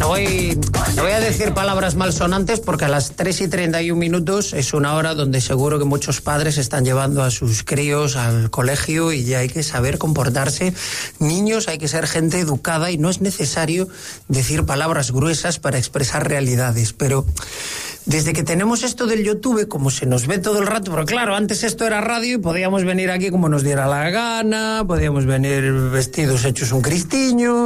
No voy a decir palabras malsonantes porque a las 3:31 es una hora donde seguro que muchos padres están llevando a sus críos al colegio y ya hay que saber comportarse. Niños, hay que ser gente educada y no es necesario decir palabras gruesas para expresar realidades, pero desde que tenemos esto del YouTube, como se nos ve todo el rato, pero claro, antes esto era radio y podíamos venir aquí como nos diera la gana, podíamos venir vestidos hechos un cristiño,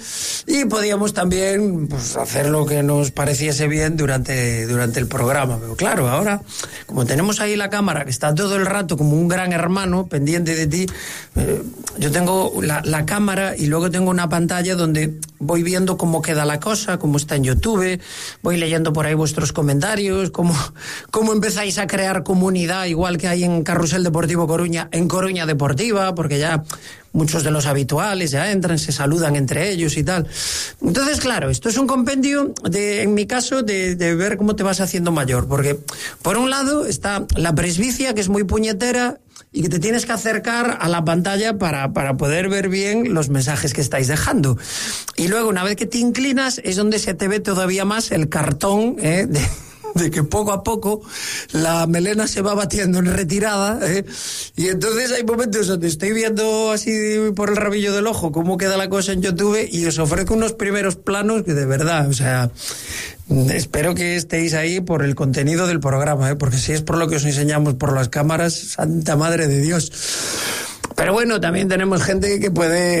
y podíamos también pues, hacer lo que nos pareciese bien durante el programa. Pero claro, ahora, como tenemos ahí la cámara que está todo el rato como un gran hermano pendiente de ti, yo tengo la cámara y luego tengo una pantalla donde voy viendo cómo queda la cosa, cómo está en YouTube, voy leyendo por ahí vuestros comentarios, cómo empezáis a crear comunidad, igual que hay en Carrusel Deportivo Coruña, en Coruña Deportiva, porque ya muchos de los habituales ya entran, se saludan entre ellos y tal. Entonces, claro, esto es un compendio, en mi caso, de ver cómo te vas haciendo mayor, porque por un lado está la presbicia, que es muy puñetera, y que te tienes que acercar a la pantalla para poder ver bien los mensajes que estáis dejando. Y luego, una vez que te inclinas, es donde se te ve todavía más el cartón, de que poco a poco la melena se va batiendo en retirada, y entonces hay momentos donde estoy viendo así por el rabillo del ojo cómo queda la cosa en YouTube y os ofrezco unos primeros planos que de verdad, o sea, espero que estéis ahí por el contenido del programa, porque si es por lo que os enseñamos por las cámaras, santa madre de Dios. Pero bueno, también tenemos gente que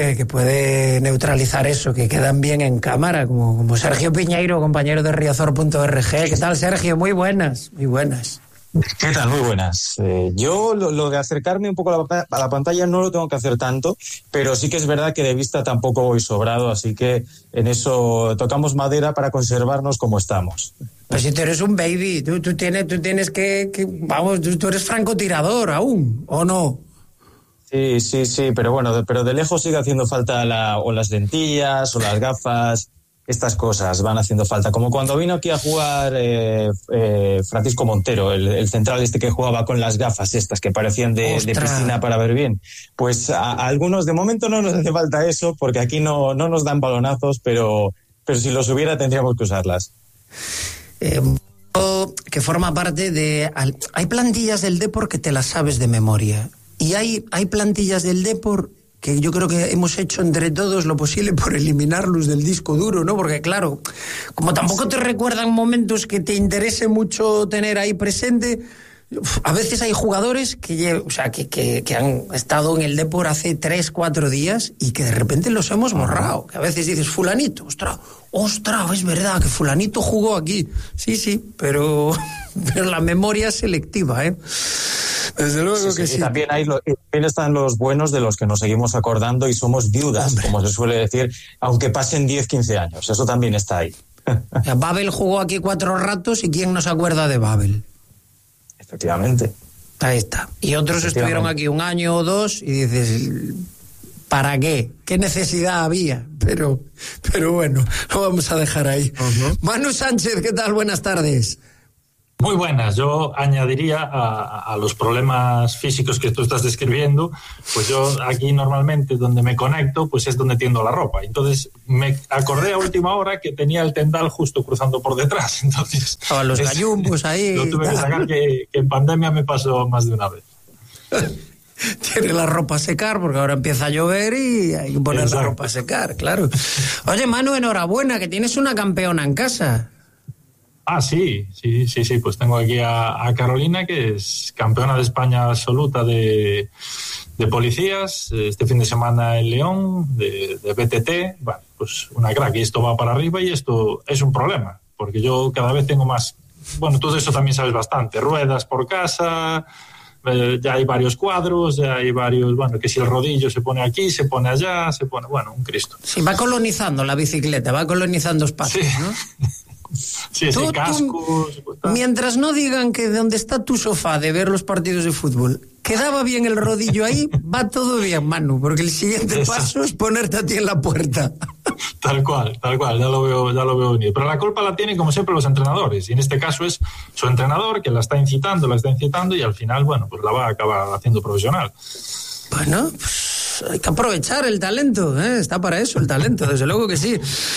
puede neutralizar eso, que quedan bien en cámara, como Sergio Piñeiro, compañero de Riazor.org. ¿Qué tal, Sergio? Muy buenas, muy buenas. ¿Qué tal? Muy buenas. Yo lo de acercarme un poco a la pantalla no lo tengo que hacer tanto, pero sí que es verdad que de vista tampoco voy sobrado, así que en eso tocamos madera para conservarnos como estamos. Pues si tú eres un baby, tú tienes que vamos, tú eres francotirador aún, ¿o no? Sí, pero bueno, pero de lejos sigue haciendo falta o las lentillas o las gafas, estas cosas van haciendo falta. Como cuando vino aquí a jugar Francisco Montero, el central que jugaba con las gafas estas que parecían de piscina para ver bien. Pues a algunos de momento no nos hace falta eso porque aquí no nos dan balonazos, pero si los hubiera tendríamos que usarlas. Que forma parte de... Hay plantillas del Depor que te las sabes de memoria. Y hay plantillas del Depor que yo creo que hemos hecho entre todos lo posible por eliminarlos del disco duro, ¿no? Porque claro, como tampoco te recuerdan momentos que te interese mucho tener ahí presente, a veces hay jugadores que han estado en el Depor hace 3-4 días y que de repente los hemos borrado. Que a veces dices, fulanito, ostras, es verdad que fulanito jugó aquí. Sí, pero la memoria es selectiva, Desde luego que sí. También están los buenos de los que nos seguimos acordando y somos viudas, como se suele decir, aunque pasen 10-15 años. Eso también está ahí. Babel jugó aquí 4 ratos y ¿quién no se acuerda de Babel? Efectivamente. Ahí está. Y otros estuvieron aquí 1 año o 2 y dices, ¿para qué? ¿Qué necesidad había? Pero bueno, lo vamos a dejar ahí. Uh-huh. Manu Sánchez, ¿qué tal? Buenas tardes. Muy buenas. Yo añadiría a los problemas físicos que tú estás describiendo, pues yo aquí normalmente donde me conecto pues es donde tiendo la ropa. Entonces me acordé a última hora que tenía el tendal justo cruzando por detrás. Entonces los gallumbos ahí. Lo tuve que sacar, que en pandemia me pasó más de una vez. Tiene la ropa a secar porque ahora empieza a llover y hay que poner la ropa a secar, claro. Oye, Manu, enhorabuena, que tienes una campeona en casa. Ah, sí, pues tengo aquí a Carolina, que es campeona de España absoluta de policías, este fin de semana en León, de BTT, bueno, pues una crack, y esto va para arriba y esto es un problema, porque yo cada vez tengo más, bueno, tú de eso también sabes bastante, ruedas por casa, ya hay varios cuadros, ya hay varios, bueno, que si el rodillo se pone aquí, se pone allá, se pone, bueno, un Cristo. Sí, va colonizando la bicicleta, va colonizando espacios, sí. ¿no? Sí, cascos. Mientras no digan que donde está tu sofá de ver los partidos de fútbol quedaba bien el rodillo ahí, va todo bien, Manu, porque el siguiente paso es ponerte a ti en la puerta. Tal cual, ya lo veo venir. Pero la culpa la tienen, como siempre, los entrenadores, y en este caso es su entrenador que la está incitando, y al final, bueno, pues la va a acabar haciendo profesional. Bueno, pues hay que aprovechar el talento, está para eso el talento, desde luego que sí.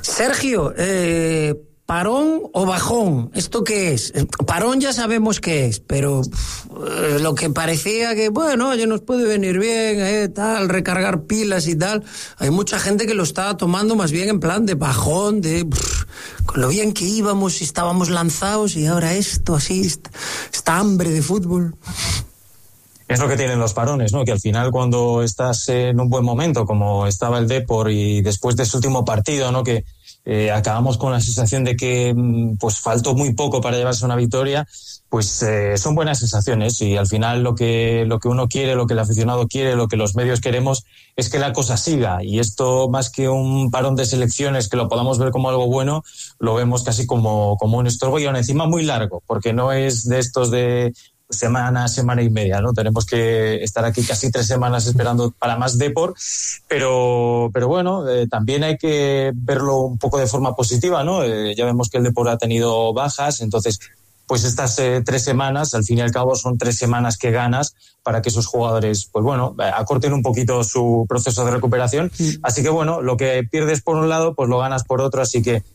Sergio, ¿parón o bajón? ¿Esto qué es? Parón ya sabemos qué es, pero lo que parecía que, bueno, oye, nos puede venir bien, tal, recargar pilas y tal, hay mucha gente que lo está tomando más bien en plan de bajón, de con lo bien que íbamos y estábamos lanzados y ahora esto, así, esta hambre de fútbol. Es lo que tienen los parones, ¿no? Que al final cuando estás en un buen momento, como estaba el Depor, y después de ese último partido, ¿no? Que acabamos con la sensación de que pues faltó muy poco para llevarse una victoria, pues son buenas sensaciones, y al final lo que uno quiere, lo que el aficionado quiere, lo que los medios queremos es que la cosa siga, y esto más que un parón de selecciones que lo podamos ver como algo bueno, lo vemos casi como un estorbo, y aún encima muy largo, porque no es de estos de semana y media, ¿no? Tenemos que estar aquí casi 3 semanas esperando para más Depor, pero bueno, también hay que verlo un poco de forma positiva, ¿no? Ya vemos que el Depor ha tenido bajas, entonces pues estas 3 semanas, al fin y al cabo, son 3 semanas que ganas para que esos jugadores, pues bueno, acorten un poquito su proceso de recuperación. Así que bueno, lo que pierdes por un lado, pues lo ganas por otro, así que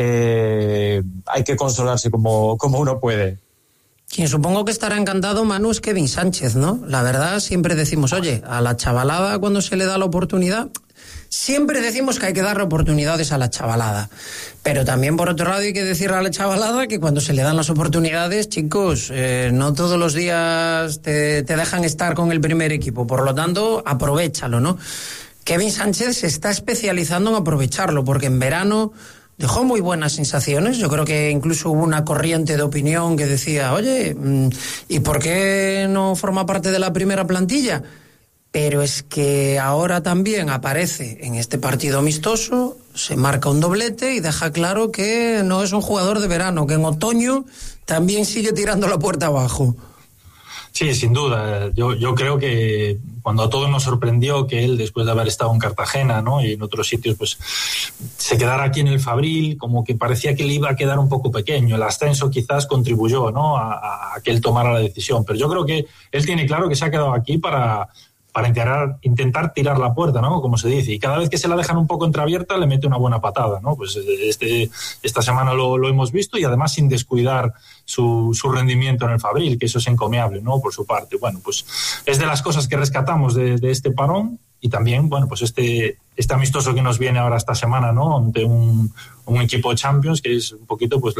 hay que consolarse como uno puede. Quien supongo que estará encantado, Manu, es Kevin Sánchez, ¿no? La verdad, siempre decimos, oye, a la chavalada cuando se le da la oportunidad, siempre decimos que hay que darle oportunidades a la chavalada. Pero también, por otro lado, hay que decirle a la chavalada que cuando se le dan las oportunidades, chicos, no todos los días te dejan estar con el primer equipo. Por lo tanto, aprovéchalo, ¿no? Kevin Sánchez se está especializando en aprovecharlo, porque en verano dejó muy buenas sensaciones. Yo creo que incluso hubo una corriente de opinión que decía, oye, ¿y por qué no forma parte de la primera plantilla? Pero es que ahora también aparece en este partido amistoso, se marca un doblete y deja claro que no es un jugador de verano, que en otoño también sigue tirando la puerta abajo. Sí, sin duda. Yo creo que cuando a todos nos sorprendió que él, después de haber estado en Cartagena, ¿no?, y en otros sitios, pues se quedara aquí en el Fabril, como que parecía que le iba a quedar un poco pequeño. El ascenso quizás contribuyó, ¿no?, a que él tomara la decisión. Pero yo creo que él tiene claro que se ha quedado aquí para intentar tirar la puerta, ¿no?, como se dice, y cada vez que se la dejan un poco entreabierta le mete una buena patada, ¿no? Pues esta semana lo hemos visto, y además sin descuidar su rendimiento en el Fabril, que eso es encomiable, ¿no?, por su parte. Bueno, pues es de las cosas que rescatamos de este parón, y también, bueno, pues este amistoso que nos viene ahora esta semana, ¿no?, ante un equipo de Champions, que es un poquito pues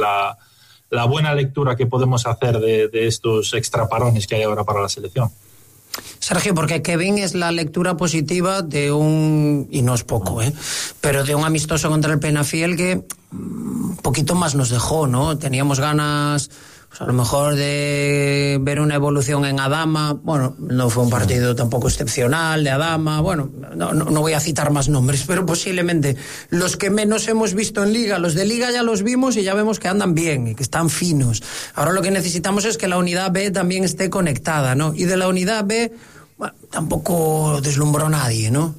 la buena lectura que podemos hacer de estos extra parones que hay ahora para la selección. Sergio, porque Kevin es la lectura positiva de y no es poco, pero de un amistoso contra el Penafiel que un poquito más nos dejó, ¿no? Teníamos ganas, pues a lo mejor, de ver una evolución en Adama. Bueno, no fue un partido tampoco excepcional de Adama. Bueno, no voy a citar más nombres, pero posiblemente los que menos hemos visto en Liga, los de Liga ya los vimos y ya vemos que andan bien y que están finos. Ahora lo que necesitamos es que la unidad B también esté conectada, ¿no? Y de la unidad B, bueno, tampoco deslumbró nadie, ¿no?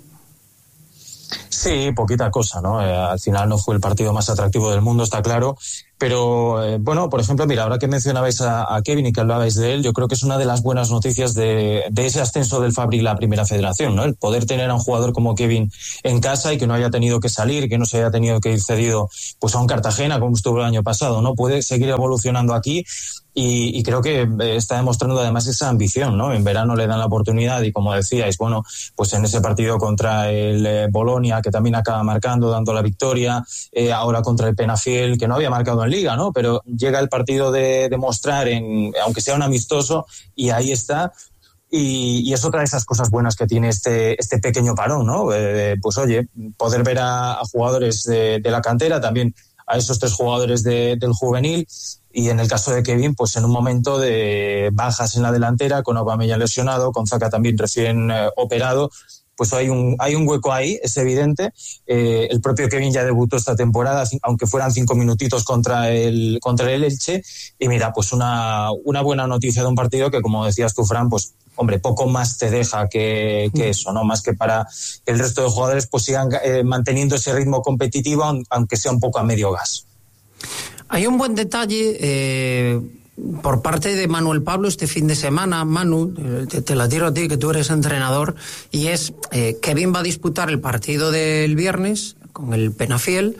Sí, poquita cosa, ¿no? Al final no fue el partido más atractivo del mundo, está claro. Pero, bueno, por ejemplo, mira, ahora que mencionabais a Kevin y que hablabais de él, yo creo que es una de las buenas noticias de ese ascenso del Fabril a la Primera Federación, ¿no? El poder tener a un jugador como Kevin en casa y que no haya tenido que salir, que no se haya tenido que ir cedido pues a un Cartagena como estuvo el año pasado, ¿no? Puede seguir evolucionando aquí. Y creo que está demostrando además esa ambición, ¿no? En verano le dan la oportunidad y, como decíais, bueno, pues en ese partido contra el Bolonia, que también acaba marcando, dando la victoria, ahora contra el Penafiel, que no había marcado en Liga, ¿no? Pero llega el partido de demostrar, aunque sea un amistoso, y ahí está. Y es otra de esas cosas buenas que tiene este pequeño parón, ¿no? Pues oye, poder ver a jugadores de la cantera, también a esos 3 jugadores del juvenil, y en el caso de Kevin, pues en un momento de bajas en la delantera, con Aubameyang lesionado, con Zaka también recién operado, pues hay un hueco ahí, es evidente. El propio Kevin ya debutó esta temporada, aunque fueran 5 minutitos contra el Elche, y mira, pues una buena noticia de un partido que, como decías tú, Fran, pues hombre, poco más te deja que eso, ¿no? Más que para que el resto de jugadores pues sigan manteniendo ese ritmo competitivo, aunque sea un poco a medio gas. Hay un buen detalle por parte de Manuel Pablo este fin de semana. Manu, te la tiro a ti, que tú eres entrenador, y es Kevin va a disputar el partido del viernes con el Penafiel,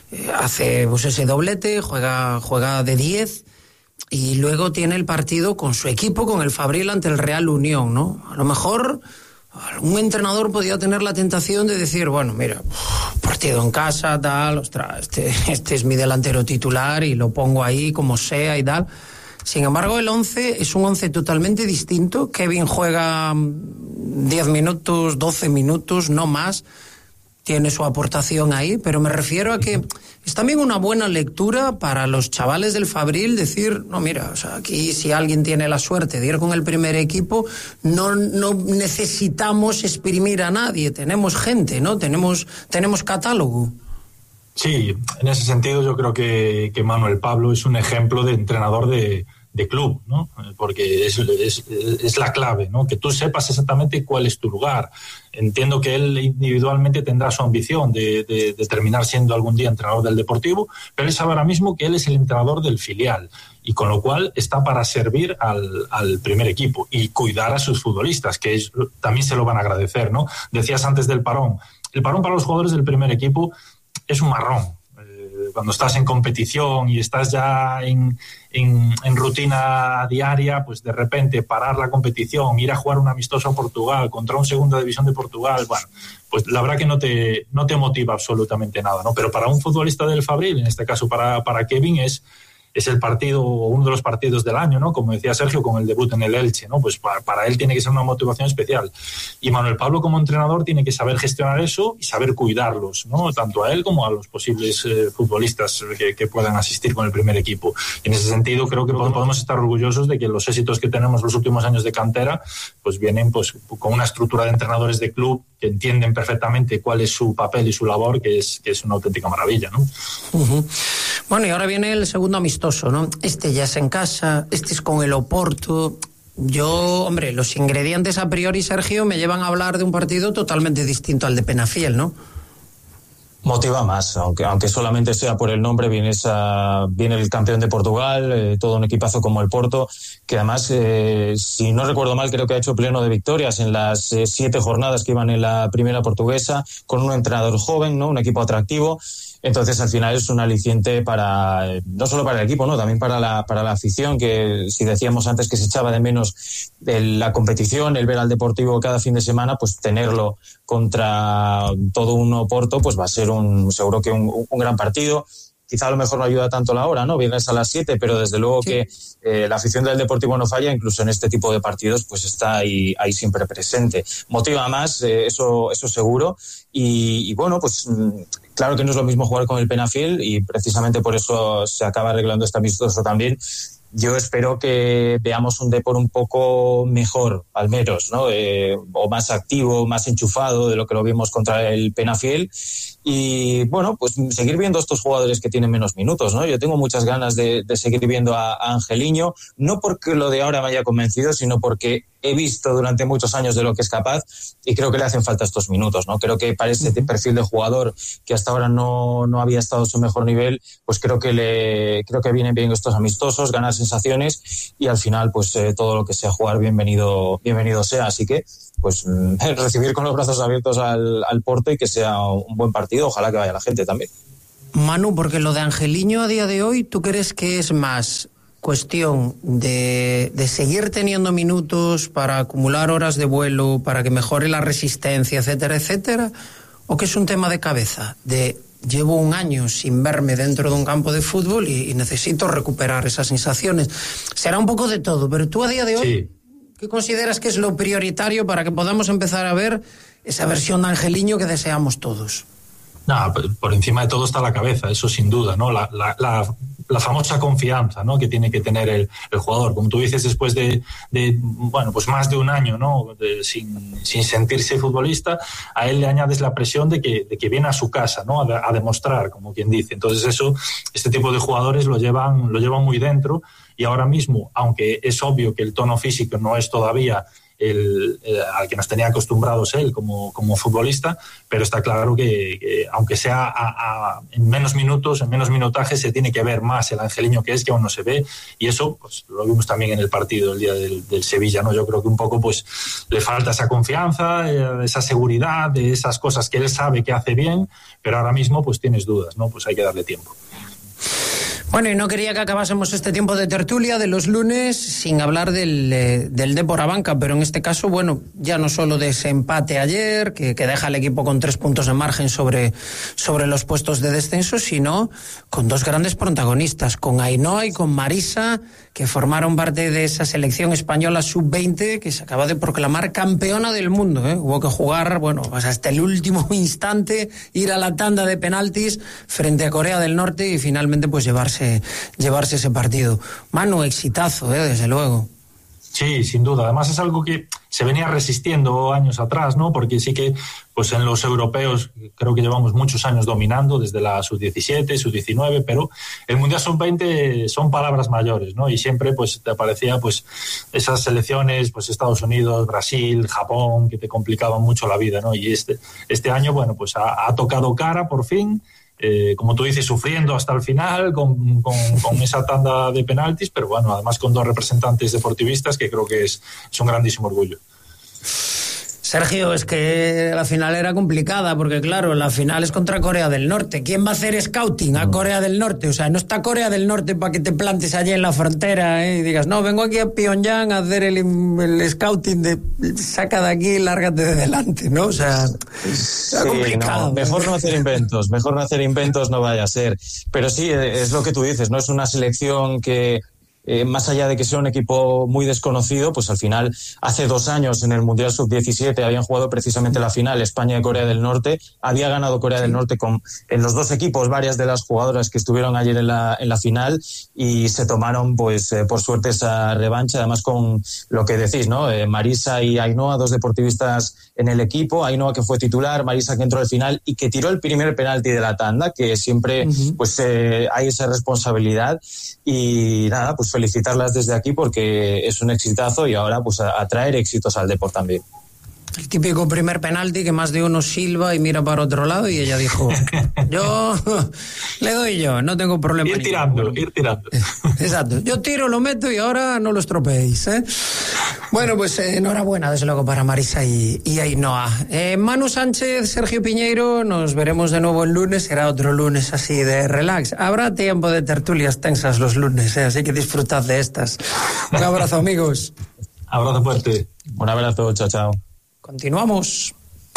hace pues ese doblete, juega de 10 y luego tiene el partido con su equipo, con el Fabril ante el Real Unión, ¿no? A lo mejor un entrenador podía tener la tentación de decir, bueno, mira, partido en casa, tal, ostras, este es mi delantero titular y lo pongo ahí como sea y tal. Sin embargo, el 11 es un 11 totalmente distinto. Kevin juega 10 minutos, 12 minutos, no más. Tiene su aportación ahí, pero me refiero a que es también una buena lectura para los chavales del Fabril decir, no, mira, o sea, aquí si alguien tiene la suerte de ir con el primer equipo, no necesitamos exprimir a nadie, tenemos gente, ¿no? Tenemos catálogo. Sí, en ese sentido yo creo que Manuel Pablo es un ejemplo de entrenador de club, ¿no? Porque es la clave, ¿no? Que tú sepas exactamente cuál es tu lugar. Entiendo que él individualmente tendrá su ambición de terminar siendo algún día entrenador del Deportivo, pero él sabe ahora mismo que él es el entrenador del filial y con lo cual está para servir al primer equipo y cuidar a sus futbolistas, que también se lo van a agradecer, ¿no? Decías antes del parón. El parón para los jugadores del primer equipo es un marrón. Cuando estás en competición y estás ya en rutina diaria, pues de repente parar la competición, ir a jugar un amistoso a Portugal contra un segunda división de Portugal, bueno, pues la verdad que no te motiva absolutamente nada, ¿no? Pero para un futbolista del Fabril, en este caso para Kevin, es el partido, uno de los partidos del año, ¿no? Como decía Sergio, con el debut en el Elche, ¿no? Pues para él tiene que ser una motivación especial. Y Manuel Pablo, como entrenador, tiene que saber gestionar eso y saber cuidarlos, ¿no? Tanto a él como a los posibles futbolistas que puedan asistir con el primer equipo. Y en ese sentido, creo que podemos estar orgullosos de que los éxitos que tenemos los últimos años de cantera, pues vienen pues con una estructura de entrenadores de club que entienden perfectamente cuál es su papel y su labor, que es una auténtica maravilla, ¿no? Uh-huh. Bueno, y ahora viene el segundo amistoso, ¿no? Este ya es en casa, este es con el Oporto. Yo, hombre, los ingredientes a priori, Sergio, me llevan a hablar de un partido totalmente distinto al de Penafiel, ¿no? Motiva más, aunque solamente sea por el nombre, viene el campeón de Portugal, todo un equipazo como el Porto, que además, si no recuerdo mal, creo que ha hecho pleno de victorias en las 7 jornadas que iban en la primera portuguesa, con un entrenador joven, ¿no? Un equipo atractivo. Entonces, al final es un aliciente no solo para el equipo, ¿no? También para la afición, que si decíamos antes que se echaba de menos la competición, el ver al Deportivo cada fin de semana, pues tenerlo contra todo un Oporto, pues va a ser seguro que un gran partido. Quizá a lo mejor no ayuda tanto la hora, ¿no? Vienes a las 7, pero desde luego sí, que la afición del Deportivo no falla, incluso en este tipo de partidos, pues está ahí siempre presente. Motiva más, eso seguro. Y bueno, pues claro que no es lo mismo jugar con el Penafiel y precisamente por eso se acaba arreglando este amistoso también. Yo espero que veamos un Depor un poco mejor, al menos, ¿no? O más activo, más enchufado de lo que lo vimos contra el Penafiel. Y bueno, pues seguir viendo a estos jugadores que tienen menos minutos, ¿no? Yo tengo muchas ganas de seguir viendo a Angeliño, no porque lo de ahora me haya convencido, sino porque he visto durante muchos años de lo que es capaz y creo que le hacen falta estos minutos, ¿no? Creo que para ese perfil de jugador que hasta ahora no había estado a su mejor nivel, pues creo que vienen bien estos amistosos, ganar sensaciones y al final pues todo lo que sea jugar bienvenido sea, así que pues recibir con los brazos abiertos al Porto y que sea un buen partido, ojalá que vaya la gente también. Manu, porque lo de Angeliño a día de hoy, ¿tú crees que es más cuestión de seguir teniendo minutos para acumular horas de vuelo, para que mejore la resistencia, etcétera, etcétera? ¿O que es un tema de cabeza? Llevo un año sin verme dentro de un campo de fútbol y necesito recuperar esas sensaciones. Será un poco de todo, pero tú a día de hoy, sí, ¿qué consideras que es lo prioritario para que podamos empezar a ver esa versión de Angeliño que deseamos todos? No, por encima de todo está la cabeza, eso sin duda, ¿no? La famosa confianza, ¿no? Que tiene que tener el jugador. Como tú dices, después de bueno, pues más de un año, ¿no? Sin sentirse futbolista, a él le añades la presión de que viene a su casa, ¿no? A demostrar, como quien dice. Entonces este tipo de jugadores lo llevan muy dentro y ahora mismo, aunque es obvio que el tono físico no es todavía al que nos tenía acostumbrados él como futbolista, pero está claro que aunque sea en menos minutos, en menos minutaje, se tiene que ver más el angeliño que aún no se ve, y eso pues lo vimos también en el partido el día del Sevilla, ¿no? Yo creo que un poco pues le falta esa confianza, esa seguridad, de esas cosas que él sabe que hace bien, pero ahora mismo pues tienes dudas, ¿no? Pues hay que darle tiempo. Bueno, y no quería que acabásemos este tiempo de tertulia de los lunes sin hablar del Depor Abanca, pero en este caso, bueno, ya no solo de ese empate ayer, que deja al equipo con 3 puntos de margen sobre los puestos de descenso, sino con 2 grandes protagonistas, con Ainhoa y con Marisa, que formaron parte de esa selección española sub-20 que se acaba de proclamar campeona del mundo, ¿eh? Hubo que jugar, bueno, pues hasta el último instante, ir a la tanda de penaltis frente a Corea del Norte y finalmente pues llevarse ese partido. Manu, exitazo, desde luego. Sí, sin duda. Además es algo que se venía resistiendo años atrás, ¿no? Porque sí que pues en los europeos creo que llevamos muchos años dominando, desde la sub-17, sub-19, pero el Mundial sub-20 son palabras mayores, ¿no? Y siempre pues te aparecía pues esas selecciones, pues Estados Unidos, Brasil, Japón, que te complicaban mucho la vida, ¿no? Y este año, bueno, pues ha tocado cara por fin. Como tú dices, sufriendo hasta el final con esa tanda de penaltis, pero bueno, además con 2 representantes deportivistas que creo que es un grandísimo orgullo. Sergio, es que la final era complicada porque, claro, la final es contra Corea del Norte. ¿Quién va a hacer scouting a Corea del Norte? O sea, no está Corea del Norte para que te plantes allí en la frontera y digas, no, vengo aquí a Pyongyang a hacer el scouting de saca de aquí y lárgate de delante, ¿no? O sea, era complicado. No, mejor no hacer inventos, no vaya a ser. Pero sí, es lo que tú dices, ¿no? Es una selección que más allá de que sea un equipo muy desconocido, pues al final hace 2 años en el Mundial Sub-17 habían jugado precisamente la final España y Corea del Norte, había ganado Corea del Norte en los 2 equipos varias de las jugadoras que estuvieron ayer en la final, y se tomaron pues por suerte esa revancha, además con lo que decís, ¿no? Marisa y Ainhoa, 2 deportivistas en el equipo, Ainhoa que fue titular, Marisa que entró al final y que tiró el primer penalti de la tanda, que siempre pues hay esa responsabilidad, y nada, pues felicitarlas desde aquí porque es un exitazo y ahora pues a traer éxitos al Depor también. El típico primer penalti que más de uno silba y mira para otro lado, y ella dijo, yo le doy yo, no tengo problema. Ir tirando. Exacto, yo tiro, lo meto y ahora no lo estropeéis, ¿eh? Bueno, pues enhorabuena desde luego para Marisa y Ainhoa. Manu Sánchez, Sergio Piñeiro, nos veremos de nuevo el lunes, será otro lunes así de relax. Habrá tiempo de tertulias tensas los lunes, así que disfrutad de estas. Un abrazo, amigos. Abrazo fuerte. Un abrazo, chao, chao. Continuamos.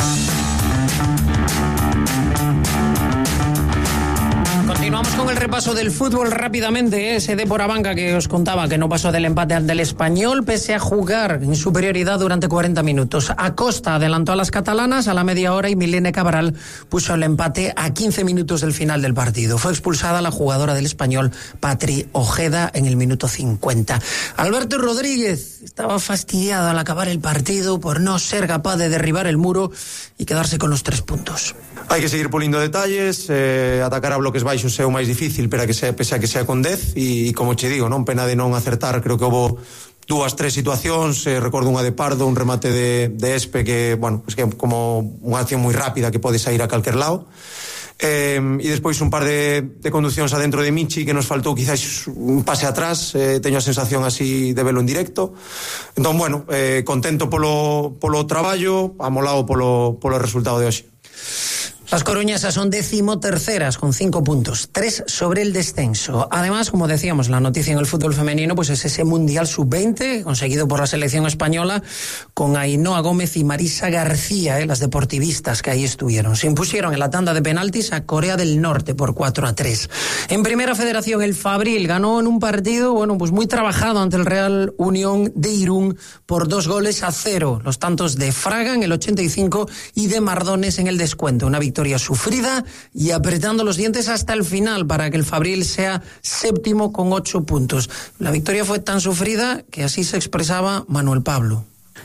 Continuamos con el repaso del fútbol rápidamente. Ese Depor Abanca que os contaba que no pasó del empate ante el Español pese a jugar en superioridad durante 40 minutos. Acosta adelantó a las catalanas a la media hora y Milene Cabral puso el empate a 15 minutos del final del partido. Fue expulsada la jugadora del Español, Patri Ojeda, en el minuto 50. Alberto Rodríguez estaba fastidiado al acabar el partido por no ser capaz de derribar el muro y quedarse con los 3 puntos. Hai que seguir polindo detalles, atacar a bloques baixos é o máis difícil, pero pese a que sea con 10, e como che digo, non pena de non acertar. Creo que houve 2, 3 situacións, recordo unha de Pardo, un remate de Espe que, bueno, pues que como unha acción moi rápida que pode sair a calquer lado, e despois un par de conduccións adentro de Michi que nos faltou quizás un pase atrás, teño a sensación así de velo en directo. Entón, bueno, contento polo traballo, amolado polo resultado de hoxe. Las coruñesas son 13º con 5 puntos, 3 sobre el descenso. Además, como decíamos, la noticia en el fútbol femenino pues es ese Mundial Sub-20 conseguido por la selección española con Ainhoa Gómez y Marisa García, las deportivistas que ahí estuvieron. Se impusieron en la tanda de penaltis a Corea del Norte por 4-3. En Primera Federación, el Fabril ganó en un partido, bueno, pues muy trabajado ante el Real Unión de Irún por 2-0. Los tantos de Fraga en el 85 y de Mardones en el descuento. Una victoria sufrida y apretando los dientes hasta el final para que el Fabril sea 7º con 8 puntos. La victoria fue tan sufrida que así se expresaba Manuel Pablo.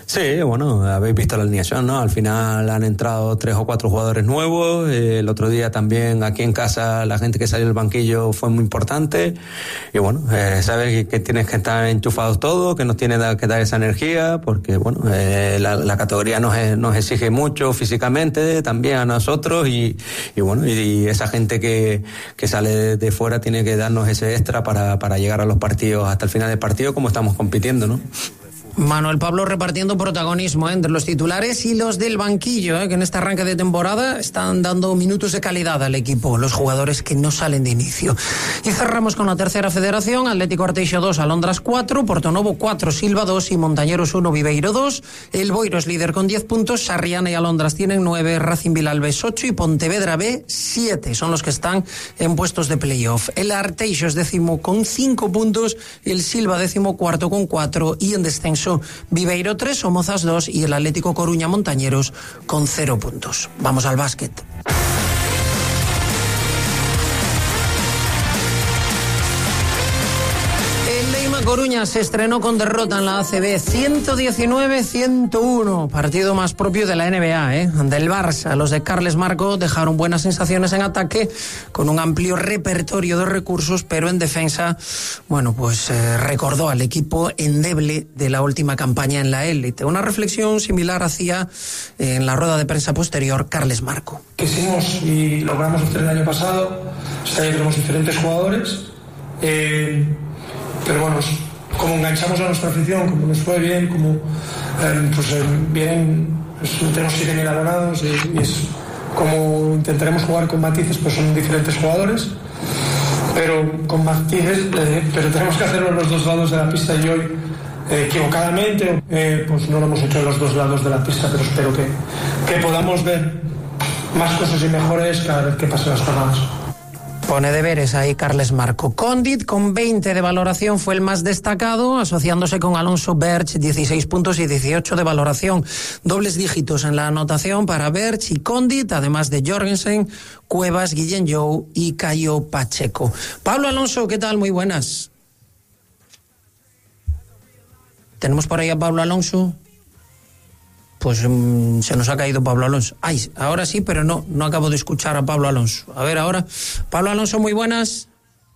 Sí, bueno, habéis visto la alineación, ¿no? Al final han entrado 3 o 4 jugadores nuevos. El otro día también aquí en casa la gente que salió del banquillo fue muy importante. Y bueno, sabes que tienes que estar enchufados todos, que nos tiene que dar esa energía, porque bueno, la categoría nos exige mucho físicamente, también a nosotros, y bueno, y esa gente que sale de fuera tiene que darnos ese extra para llegar a los partidos, hasta el final del partido, como estamos compitiendo, ¿no? Manuel Pablo repartiendo protagonismo entre los titulares y los del banquillo, que en este arranque de temporada están dando minutos de calidad al equipo, los jugadores que no salen de inicio. Y cerramos con la tercera federación: Atlético Arteixo 2, Alondras 4, Portonovo 4, Silva 2 y Montañeros 1, Viveiro 2. El Boiro es líder con 10 puntos, Sarriana y Alondras tienen 9, Racing Vilalbes 8 y Pontevedra B 7. Son los que están en puestos de playoff. El Arteixo es décimo con 5 puntos, el Silva 14º con 4 y en descenso Viveiro 3, Somozas 2 y el Atlético Coruña Montañeros con 0 puntos. Vamos al básquet. Coruña se estrenó con derrota en la ACB 119-101, partido más propio de la NBA, del Barça. Los de Carles Marco dejaron buenas sensaciones en ataque con un amplio repertorio de recursos, pero en defensa, bueno, pues recordó al equipo endeble de la última campaña en la élite. Una reflexión similar hacía en la rueda de prensa posterior Carles Marco. Quisimos y logramos hacer el año pasado. Este año tenemos diferentes jugadores, pero bueno, como enganchamos a nuestra afición, como nos fue bien, como vienen, tenemos 7.000 abonados y es como intentaremos jugar con matices, pues son diferentes jugadores, pero con matices, pero tenemos que hacerlo en los dos lados de la pista, y hoy equivocadamente pues no lo hemos hecho en los dos lados de la pista, pero espero que podamos ver más cosas y mejores cada vez que pasen las jornadas. Pone deberes ahí Carles Marco. Condit, con 20 de valoración, fue el más destacado, asociándose con Alonso Berch, 16 puntos y 18 de valoración. Dobles dígitos en la anotación para Berch y Condit, además de Jorgensen, Cuevas, Guillén Jou y Cayo Pacheco. Pablo Alonso, ¿qué tal? Muy buenas. ¿Tenemos por ahí a Pablo Alonso? Pues se nos ha caído Pablo Alonso. Ay, ahora sí, pero no acabo de escuchar a Pablo Alonso. A ver, ahora. Pablo Alonso, muy buenas.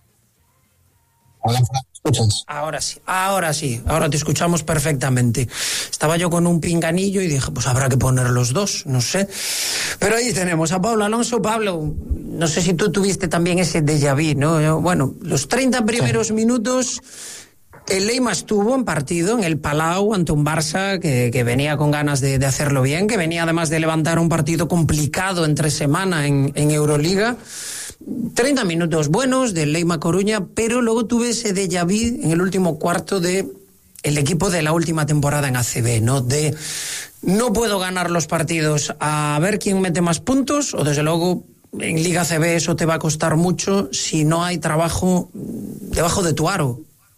Hola, Fran, ¿me escuchas? Ahora sí, ahora te escuchamos perfectamente. Estaba yo con un pinganillo y dije, pues habrá que poner los dos, no sé. Pero ahí tenemos a Pablo Alonso. Pablo, no sé si tú tuviste también ese déjà vu, ¿no? Bueno, los 30 primeros minutos... El Leima estuvo en partido en el Palau ante un Barça que venía con ganas de hacerlo bien, que venía además de levantar un partido complicado entre semana en Euroliga. 30 minutos buenos del Leima Coruña, pero luego tuve ese déjà vu en el último cuarto de el equipo de la última temporada en ACB, ¿no? De no puedo ganar los partidos a ver quién mete más puntos, o desde luego en Liga ACB eso te va a costar mucho si no hay trabajo debajo de tu aro.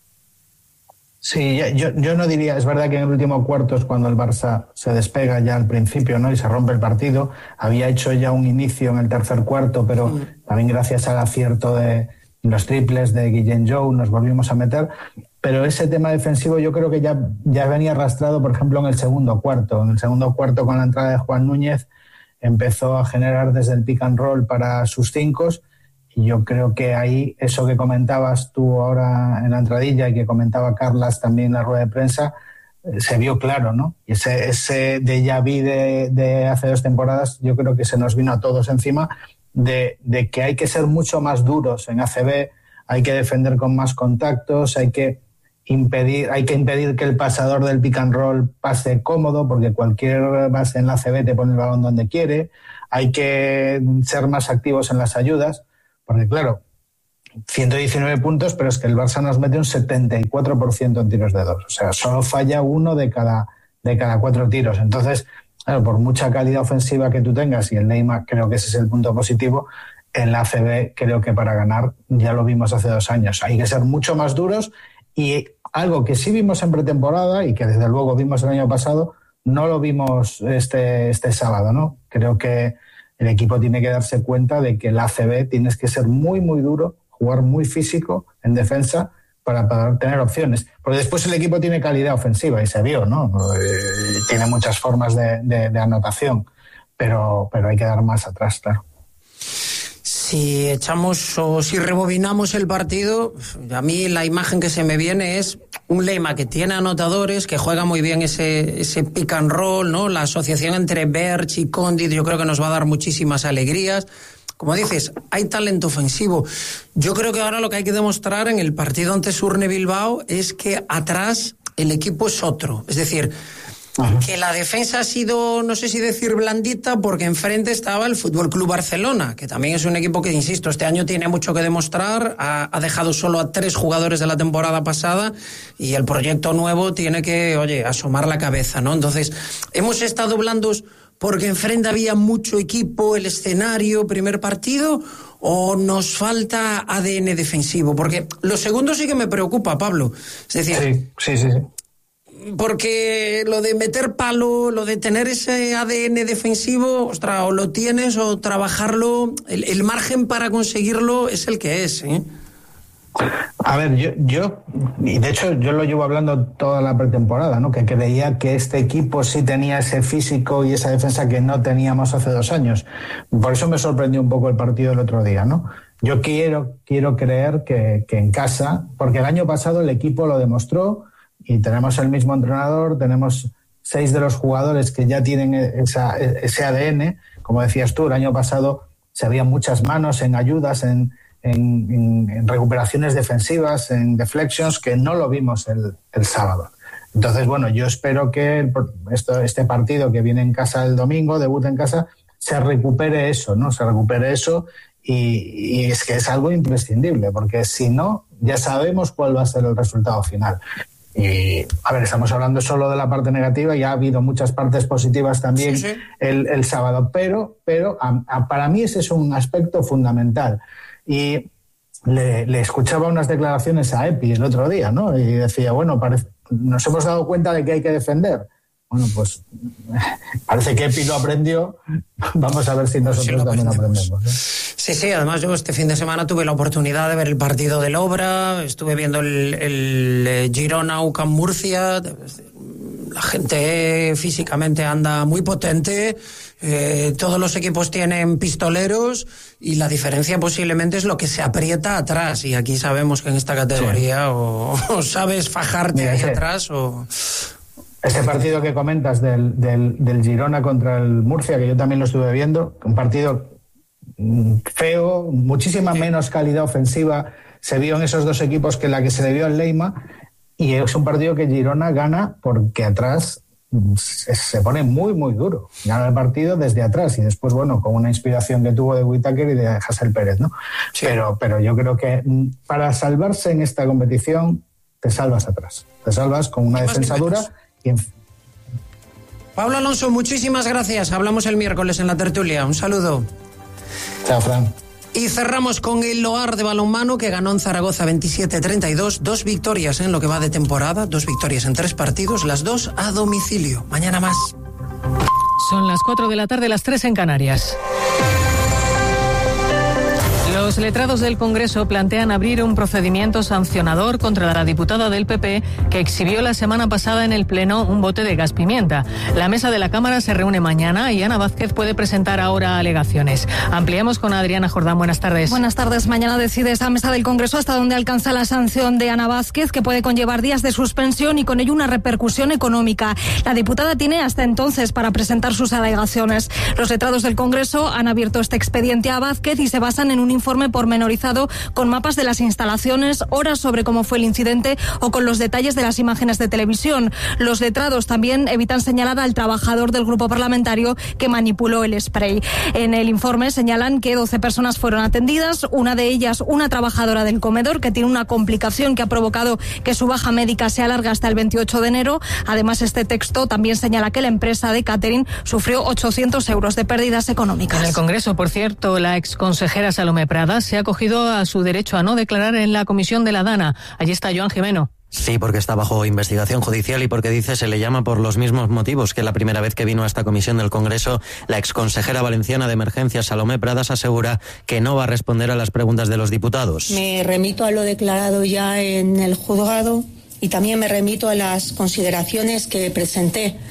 Sí, yo no diría, es verdad que en el último cuarto es cuando el Barça se despega ya al principio, ¿no? Y se rompe el partido. Había hecho ya un inicio en el tercer cuarto, pero también gracias al acierto de los triples de Guillén Jou nos volvimos a meter. Pero ese tema defensivo yo creo que ya venía arrastrado, por ejemplo, en el segundo cuarto. En el segundo cuarto, con la entrada de Juan Núñez, empezó a generar desde el pick and roll para sus cincos. Y yo creo que ahí, eso que comentabas tú ahora en la entradilla y que comentaba Carlas también en la rueda de prensa, se vio claro, ¿no? Y ese déjà vu de hace 2 temporadas, yo creo que se nos vino a todos encima de que hay que ser mucho más duros en ACB, hay que defender con más contactos, hay que impedir que el pasador del pick and roll pase cómodo, porque cualquier base en la ACB te pone el balón donde quiere, hay que ser más activos en las ayudas. Porque claro, 119 puntos, pero es que el Barça nos mete un 74% en tiros de 2. O sea, solo falla 1 de cada 4 tiros. Entonces, claro, por mucha calidad ofensiva que tú tengas, y el Neymar creo que ese es el punto positivo, en la ACB creo que para ganar, ya lo vimos hace 2 años, hay que ser mucho más duros, y algo que sí vimos en pretemporada y que desde luego vimos el año pasado, no lo vimos este sábado, ¿no? Creo que el equipo tiene que darse cuenta de que la ACB tienes que ser muy, muy duro, jugar muy físico en defensa para tener opciones. Porque después el equipo tiene calidad ofensiva y se vio, ¿no? tiene muchas formas de anotación, pero hay que dar más atrás, claro. Si echamos o si rebobinamos el partido, a mí la imagen que se me viene es un Leima que tiene anotadores, que juega muy bien ese pick and roll, ¿no? La asociación entre Berch y Condit yo creo que nos va a dar muchísimas alegrías. Como dices, hay talento ofensivo. Yo creo que ahora lo que hay que demostrar en el partido ante Surne Bilbao es que atrás el equipo es otro. Es decir, que la defensa ha sido, no sé si decir blandita, porque enfrente estaba el Fútbol Club Barcelona, que también es un equipo que, insisto, este año tiene mucho que demostrar, ha dejado solo a 3 jugadores de la temporada pasada y el proyecto nuevo tiene que, asomar la cabeza, ¿no? Entonces, hemos estado blandos porque enfrente había mucho equipo, el escenario, primer partido, o nos falta ADN defensivo, porque lo segundo sí que me preocupa, Pablo. Es decir, sí. Porque lo de meter palo, lo de tener ese ADN defensivo, ostras, o lo tienes o trabajarlo, el margen para conseguirlo es el que es, ¿eh? A ver, yo y de hecho yo lo llevo hablando toda la pretemporada, ¿no? Que creía que este equipo sí tenía ese físico y esa defensa que no teníamos hace 2 años. Por eso me sorprendió un poco el partido del otro día, ¿no? Yo quiero creer que en casa, porque el año pasado el equipo lo demostró y tenemos el mismo entrenador, tenemos 6 de los jugadores que ya tienen ese ADN. Como decías tú, el año pasado se habían muchas manos en ayudas, en recuperaciones defensivas, en deflections, que no lo vimos el sábado. Entonces, bueno, yo espero que este partido que viene en casa el domingo, debuta en casa, se recupere eso, ¿no? Se recupere eso y es que es algo imprescindible, porque si no, ya sabemos cuál va a ser el resultado final. Y, a ver, estamos hablando solo de la parte negativa, ya ha habido muchas partes positivas también sí. El sábado, pero para mí ese es un aspecto fundamental. Y le escuchaba unas declaraciones a Epi el otro día, ¿no? Y decía, bueno, nos hemos dado cuenta de que hay que defender. Bueno, pues parece que Epi lo aprendió. Vamos a ver si nosotros también aprendemos, ¿eh? Sí, además yo este fin de semana tuve la oportunidad de ver el partido del Obra, estuve viendo el Girona UCAM Murcia. La gente físicamente anda muy potente, todos los equipos tienen pistoleros y la diferencia posiblemente es lo que se aprieta atrás, y aquí sabemos que en esta categoría o sabes fajarte ahí atrás o... Ese partido que comentas del Girona contra el Murcia, que yo también lo estuve viendo, un partido feo, muchísima menos calidad ofensiva se vio en esos 2 equipos que la que se le vio al Leima, y es un partido que Girona gana porque atrás se pone muy, muy duro. Gana el partido desde atrás y después, bueno, con una inspiración que tuvo de Whittaker y de Hasél Pérez, ¿no? Sí. Pero yo creo que para salvarse en esta competición te salvas atrás. Te salvas con una defensa dura. Pablo Alonso, muchísimas gracias. Hablamos el miércoles en la tertulia. Un saludo. Chao, Fran. Y cerramos con el Loar de balonmano, que ganó en Zaragoza 27-32. 2 victorias en lo que va de temporada, 2 victorias en 3 partidos, las 2 a domicilio. Mañana más. Son las 4 de la tarde, las 3 en Canarias. Los letrados del Congreso plantean abrir un procedimiento sancionador contra la diputada del PP que exhibió la semana pasada en el Pleno un bote de gas pimienta. La mesa de la Cámara se reúne mañana y Ana Vázquez puede presentar ahora alegaciones. Ampliamos con Adriana Jordán. Buenas tardes. Buenas tardes. Mañana decide esa mesa del Congreso hasta dónde alcanza la sanción de Ana Vázquez, que puede conllevar días de suspensión y con ello una repercusión económica. La diputada tiene hasta entonces para presentar sus alegaciones. Los letrados del Congreso han abierto este expediente a Vázquez y se basan en un informe pormenorizado con mapas de las instalaciones, horas sobre cómo fue el incidente o con los detalles de las imágenes de televisión. Los letrados también evitan señalar al trabajador del grupo parlamentario que manipuló el spray. En el informe señalan que 12 personas fueron atendidas, una de ellas una trabajadora del comedor que tiene una complicación que ha provocado que su baja médica se alargue hasta el 28 de enero. Además, este texto también señala que la empresa de catering sufrió 800 euros de pérdidas económicas. En el Congreso, por cierto, la exconsejera Salomé Prada se ha acogido a su derecho a no declarar en la comisión de la Dana. Allí está Joan Jimeno. Sí, porque está bajo investigación judicial y porque dice se le llama por los mismos motivos que la primera vez que vino a esta comisión del Congreso. La exconsejera valenciana de Emergencias, Salomé Pradas, asegura que no va a responder a las preguntas de los diputados. Me remito a lo declarado ya en el juzgado y también me remito a las consideraciones que presenté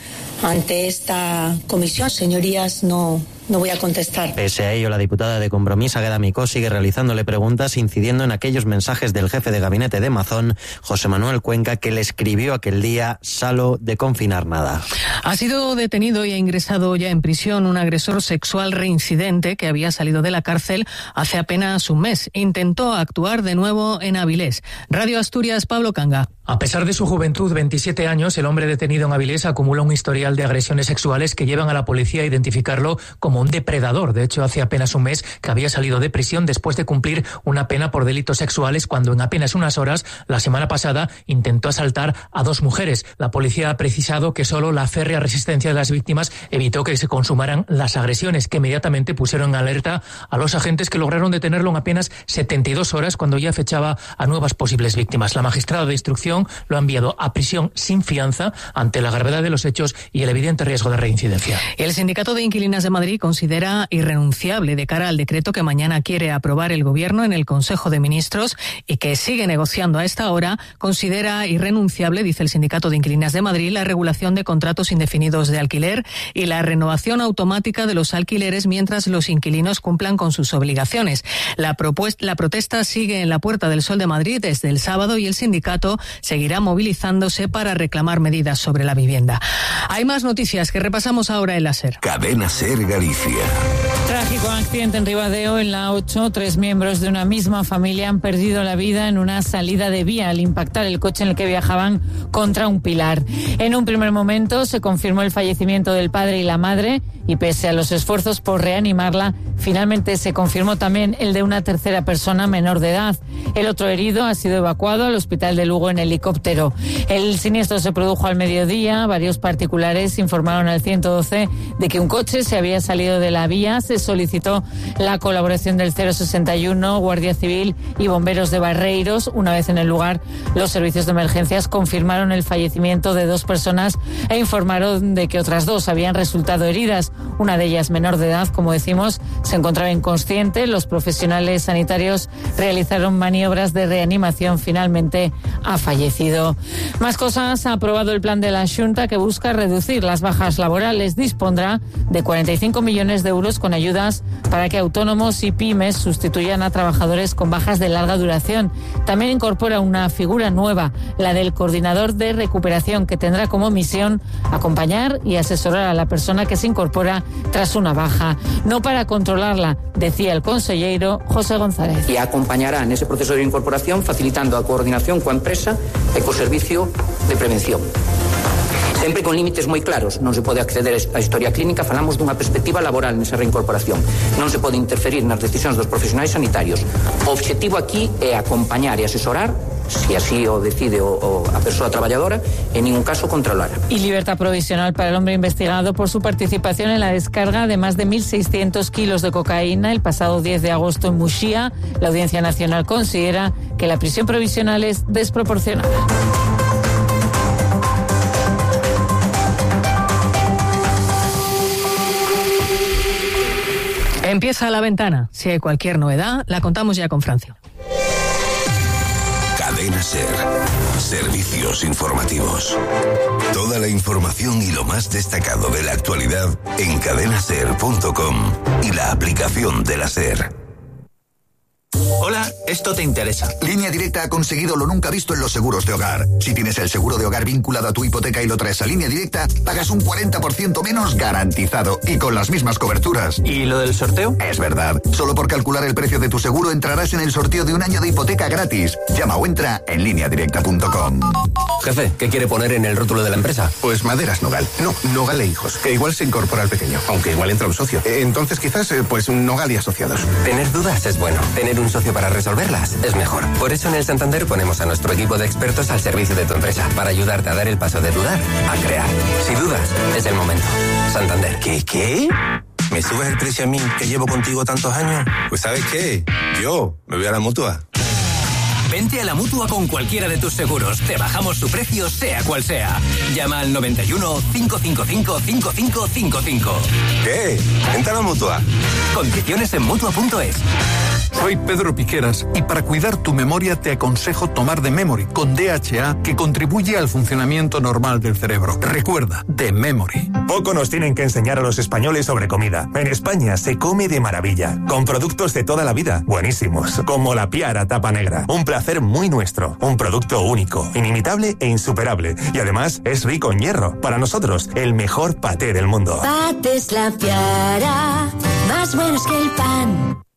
ante esta comisión. Señorías, no voy a contestar. Pese a ello, la diputada de Compromís, Águeda Micó, sigue realizándole preguntas, incidiendo en aquellos mensajes del jefe de gabinete de Mazón, José Manuel Cuenca, que le escribió aquel día: Salo, de confinar nada. Ha sido detenido y ha ingresado ya en prisión un agresor sexual reincidente que había salido de la cárcel hace apenas un mes. Intentó actuar de nuevo en Avilés. Radio Asturias, Pablo Canga. A pesar de su juventud, 27 años, el hombre detenido en Avilés acumula un historial de agresiones sexuales que llevan a la policía a identificarlo como un depredador. De hecho, hace apenas un mes que había salido de prisión después de cumplir una pena por delitos sexuales, cuando en apenas unas horas, la semana pasada, intentó asaltar a 2 mujeres. La policía ha precisado que solo la férrea resistencia de las víctimas evitó que se consumaran las agresiones, que inmediatamente pusieron en alerta a los agentes, que lograron detenerlo en apenas 72 horas, cuando ya fechaba a nuevas posibles víctimas. La magistrada de instrucción lo ha enviado a prisión sin fianza ante la gravedad de los hechos y el evidente riesgo de reincidencia. El Sindicato de Inquilinas de Madrid considera irrenunciable, de cara al decreto que mañana quiere aprobar el Gobierno en el Consejo de Ministros y que sigue negociando a esta hora, considera irrenunciable, dice el Sindicato de Inquilinas de Madrid, la regulación de contratos indefinidos de alquiler y la renovación automática de los alquileres mientras los inquilinos cumplan con sus obligaciones. La protesta sigue en la Puerta del Sol de Madrid desde el sábado y el sindicato seguirá movilizándose para reclamar medidas sobre la vivienda. Hay más noticias que repasamos ahora en la SER. Cadena SER Galicia. Trágico accidente en Ribadeo, en la 8. 3 miembros de una misma familia han perdido la vida en una salida de vía al impactar el coche en el que viajaban contra un pilar. En un primer momento se confirmó el fallecimiento del padre y la madre, y pese a los esfuerzos por reanimarla, finalmente se confirmó también el de una tercera persona menor de edad. El otro herido ha sido evacuado al hospital de Lugo en helicóptero. El siniestro se produjo al mediodía. Varios particulares informaron al 112 de que un coche se había salido de la vía. Se solicitó la colaboración del 061, Guardia Civil y bomberos de Barreiros. Una vez en el lugar, los servicios de emergencias confirmaron el fallecimiento de 2 personas e informaron de que otras 2 habían resultado heridas. Una de ellas, menor de edad, como decimos, se encontraba inconsciente. Los profesionales sanitarios realizaron maniobras de reanimación. Finalmente ha fallecido. Más cosas. Ha aprobado el plan de la Xunta, que busca reducir las bajas laborales. Dispondrá de 45 millones de euros con ayudas para que autónomos y pymes sustituyan a trabajadores con bajas de larga duración. También incorpora una figura nueva, la del coordinador de recuperación, que tendrá como misión acompañar y asesorar a la persona que se incorpora tras una baja, no para controlarla, decía el consellero José González. E acompañará nese proceso de incorporación facilitando a coordinación coa empresa e co servicio de prevención. Sempre con límites moi claros. Non se pode acceder á historia clínica. Falamos dunha perspectiva laboral nesa reincorporación. Non se pode interferir nas decisións dos profesionais sanitarios. O obxectivo aquí é acompañar e asesorar, si así o decide a persoa traballadora, en ningún caso controlar. Y libertad provisional para el hombre investigado por su participación en la descarga de más de 1.600 kilos de cocaína el pasado 10 de agosto en Muxía. La Audiencia Nacional considera que la prisión provisional es desproporcionada. Empieza La Ventana. Si hay cualquier novedad, la contamos ya con Francio. Cadena SER. Servicios informativos. Toda la información y lo más destacado de la actualidad en cadenaser.com y la aplicación de la SER. Hola, esto te interesa. Línea Directa ha conseguido lo nunca visto en los seguros de hogar. Si tienes el seguro de hogar vinculado a tu hipoteca y lo traes a Línea Directa, pagas un 40% menos garantizado y con las mismas coberturas. ¿Y lo del sorteo? Es verdad. Solo por calcular el precio de tu seguro entrarás en el sorteo de un año de hipoteca gratis. Llama o entra en lineadirecta.com. Jefe, ¿qué quiere poner en el rótulo de la empresa? Pues Maderas Nogal. No, Nogal e Hijos, que igual se incorpora al pequeño, aunque igual entra un socio. Entonces quizás, pues Nogal y Asociados. Tener dudas es bueno. Tener un socio para resolverlas es mejor. Por eso en el Santander ponemos a nuestro equipo de expertos al servicio de tu empresa, para ayudarte a dar el paso de dudar a crear. Si dudas, es el momento. Santander. ¿Qué? ¿Me subes el precio a mí, que llevo contigo tantos años? Pues ¿sabes qué? Yo me voy a la Mutua. Vente a la Mutua con cualquiera de tus seguros. Te bajamos su precio, sea cual sea. Llama al 91 555 5555. ¿Qué? Vente a la Mutua. Condiciones en Mutua.es. Soy Pedro Piqueras y para cuidar tu memoria te aconsejo tomar The Memory con DHA, que contribuye al funcionamiento normal del cerebro. Recuerda, The Memory. Poco nos tienen que enseñar a los españoles sobre comida. En España se come de maravilla, con productos de toda la vida, buenísimos, como la Piara tapa negra. Un placer muy nuestro, un producto único, inimitable e insuperable. Y además es rico en hierro. Para nosotros, el mejor paté del mundo. Patés La Piara, más buenos que el pan.